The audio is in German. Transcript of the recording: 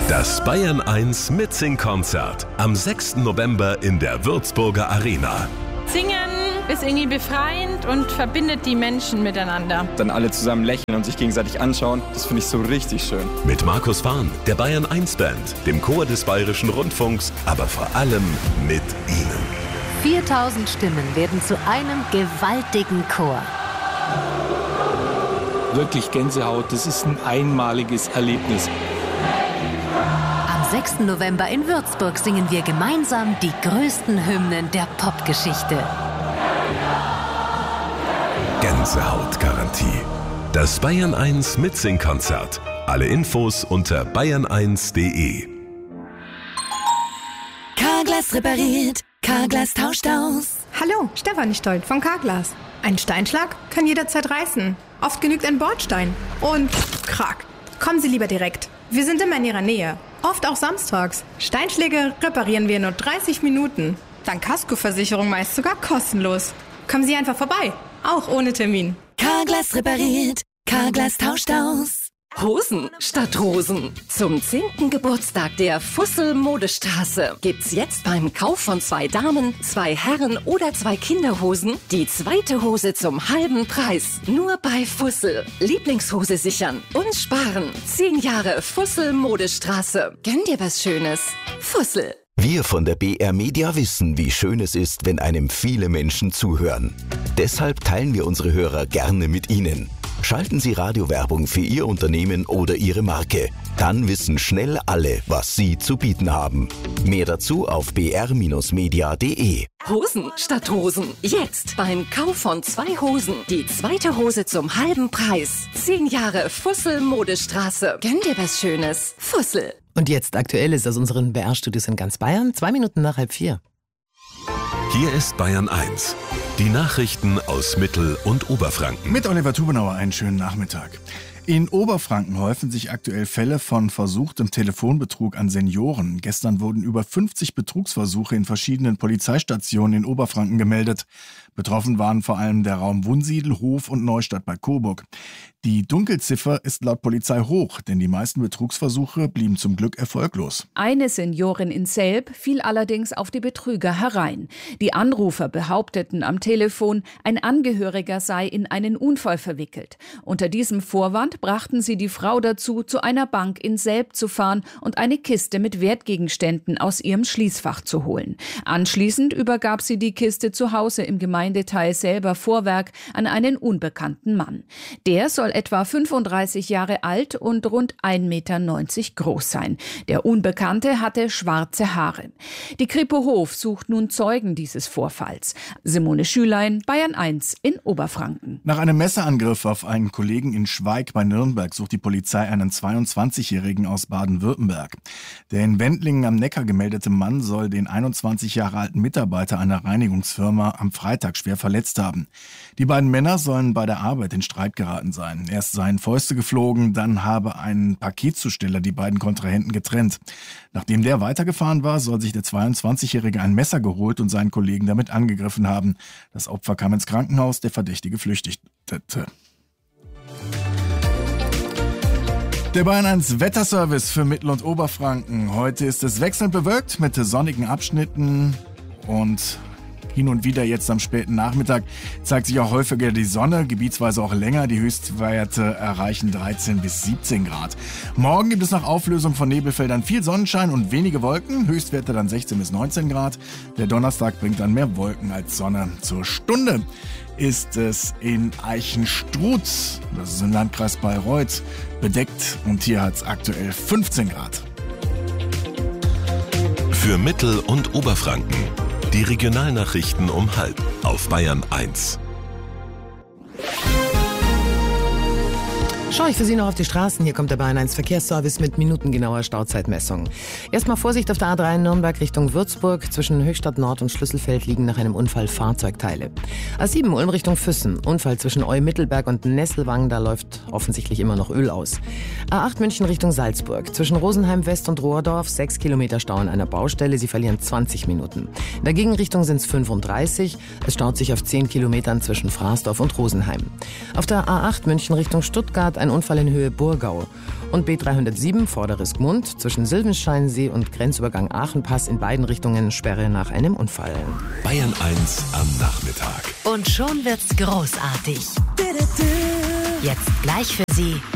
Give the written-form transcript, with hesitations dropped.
Das Bayern 1 Mitsing-Konzert am 6. November in der Würzburger Arena. Singen ist irgendwie befreiend und verbindet die Menschen miteinander. Dann alle zusammen lächeln und sich gegenseitig anschauen, das finde ich so richtig schön. Mit Markus Fahn, der Bayern 1 Band, dem Chor des Bayerischen Rundfunks, aber vor allem mit Ihnen. 4000 Stimmen werden zu einem gewaltigen Chor. Wirklich Gänsehaut, das ist ein einmaliges Erlebnis. Am 6. November in Würzburg singen wir gemeinsam die größten Hymnen der Popgeschichte. Gänsehautgarantie. Das Bayern 1 Mitsing-Konzert. Alle Infos unter bayern1.de. Carglass repariert, Carglass tauscht aus. Hallo, Stefanie Stolt von Carglass. Ein Steinschlag kann jederzeit reißen. Oft genügt ein Bordstein. Und krack. Kommen Sie lieber direkt. Wir sind immer in Ihrer Nähe. Oft auch samstags. Steinschläge reparieren wir in nur 30 Minuten. Dank Kaskoversicherung meist sogar kostenlos. Kommen Sie einfach vorbei. Auch ohne Termin. Carglass repariert, Carglass tauscht aus. Hosen statt Rosen. Zum 10. Geburtstag der Fussel-Modestraße gibt's jetzt beim Kauf von 2 Damen, 2 Herren oder 2 Kinderhosen die zweite Hose zum halben Preis. Nur bei Fussel. Lieblingshose sichern und sparen. 10 Jahre Fussel-Modestraße. Gönn dir was Schönes. Fussel. Wir von der BR Media wissen, wie schön es ist, wenn einem viele Menschen zuhören. Deshalb teilen wir unsere Hörer gerne mit Ihnen. Schalten Sie Radiowerbung für Ihr Unternehmen oder Ihre Marke. Dann wissen schnell alle, was Sie zu bieten haben. Mehr dazu auf br-media.de. Hosen statt Rosen. Jetzt beim Kauf von 2 Hosen die zweite Hose zum halben Preis. 10 Jahre Fussel-Modestraße. Gönn dir was Schönes. Fussel. Und jetzt Aktuelles aus unseren BR-Studios in ganz Bayern. 2 Minuten nach 3:30. Hier ist Bayern 1. Die Nachrichten aus Mittel- und Oberfranken. Mit Oliver Tubenauer einen schönen Nachmittag. In Oberfranken häufen sich aktuell Fälle von versuchtem Telefonbetrug an Senioren. Gestern wurden über 50 Betrugsversuche in verschiedenen Polizeistationen in Oberfranken gemeldet. Betroffen waren vor allem der Raum Wunsiedel, Hof und Neustadt bei Coburg. Die Dunkelziffer ist laut Polizei hoch, denn die meisten Betrugsversuche blieben zum Glück erfolglos. Eine Seniorin in Selb fiel allerdings auf die Betrüger herein. Die Anrufer behaupteten am Telefon, ein Angehöriger sei in einen Unfall verwickelt. Unter diesem Vorwand brachten sie die Frau dazu, zu einer Bank in Selb zu fahren und eine Kiste mit Wertgegenständen aus ihrem Schließfach zu holen. Anschließend übergab sie die Kiste zu Hause im Gemeindeteil Selber Vorwerk an einen unbekannten Mann. Der soll etwa 35 Jahre alt und rund 1,90 Meter groß sein. Der Unbekannte hatte schwarze Haare. Die Kripo Hof sucht nun Zeugen dieses Vorfalls. Simone Schülein, Bayern 1 in Oberfranken. Nach einem Messerangriff auf einen Kollegen in Schweig bei Nürnberg sucht die Polizei einen 22-Jährigen aus Baden-Württemberg. Der in Wendlingen am Neckar gemeldete Mann soll den 21 Jahre alten Mitarbeiter einer Reinigungsfirma am Freitag schwer verletzt haben. Die beiden Männer sollen bei der Arbeit in Streit geraten sein. Erst seien Fäuste geflogen, dann habe ein Paketzusteller die beiden Kontrahenten getrennt. Nachdem der weitergefahren war, soll sich der 22-Jährige ein Messer geholt und seinen Kollegen damit angegriffen haben. Das Opfer kam ins Krankenhaus, der Verdächtige flüchtete. Der Bayern 1 Wetterservice für Mittel- und Oberfranken. Heute ist es wechselnd bewölkt mit sonnigen Abschnitten und hin und wieder jetzt am späten Nachmittag zeigt sich auch häufiger die Sonne, gebietsweise auch länger. Die Höchstwerte erreichen 13 bis 17 Grad. Morgen gibt es nach Auflösung von Nebelfeldern viel Sonnenschein und wenige Wolken. Höchstwerte dann 16 bis 19 Grad. Der Donnerstag bringt dann mehr Wolken als Sonne. Zur Stunde ist es in Eichenstruth, das ist im Landkreis Bayreuth, bedeckt und hier hat es aktuell 15 Grad. Für Mittel- und Oberfranken. Die Regionalnachrichten um 12:30 auf Bayern 1. Schaue ich für Sie noch auf die Straßen. Hier kommt der Bayern 1 Verkehrsservice mit minutengenauer Stauzeitmessung. Erstmal Vorsicht auf der A3 Nürnberg Richtung Würzburg. Zwischen Höchstadt Nord und Schlüsselfeld liegen nach einem Unfall Fahrzeugteile. A7 Ulm Richtung Füssen. Unfall zwischen Eu-Mittelberg und Nesselwang. Da läuft offensichtlich immer noch Öl aus. A8 München Richtung Salzburg. Zwischen Rosenheim West und Rohrdorf 6 Kilometer Stau an einer Baustelle. Sie verlieren 20 Minuten. In der Gegenrichtung sind es 35. Es staut sich auf 10 Kilometern zwischen Fraßdorf und Rosenheim. Auf der A8 München Richtung Stuttgart ein Unfall in Höhe Burgau. Und B307 Vorderes Gmund zwischen Silbensteinsee und Grenzübergang Aachenpass in beiden Richtungen Sperre nach einem Unfall. Bayern 1 am Nachmittag. Und schon wird's großartig. Jetzt gleich für Sie